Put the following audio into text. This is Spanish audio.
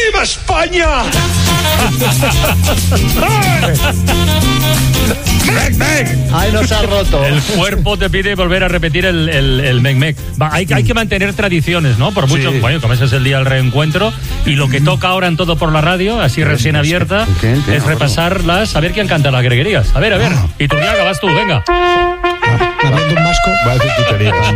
¡Viva España! Ay, nos ha roto. El cuerpo te pide volver a repetir el mec-mec. Hay que mantener tradiciones, ¿no? Por mucho, bueno, como ese es el día del reencuentro, y lo que toca ahora en Todo por la Radio, así recién abierta, es repasarlas, a ver quién canta las greguerías. A ver. Y tú ya acabas tú, venga. Hablando un vasco. Va a decir tutería.